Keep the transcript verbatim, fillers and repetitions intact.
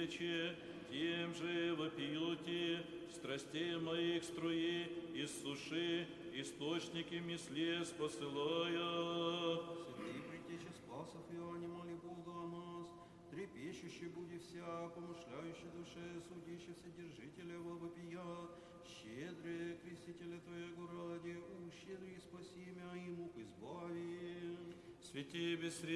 речи, тем же вопиюти, страстей моих струи, иссуши, источники мислес посылая. Святый Предтеча спасов Иоанне, моли Бога о нас, трепещущий буди вся, помышляющий душе, судящий вседержителя во вопия, щедрые крестителя Твоего ради, ущедри спаси мя и мук избави. Святи бессред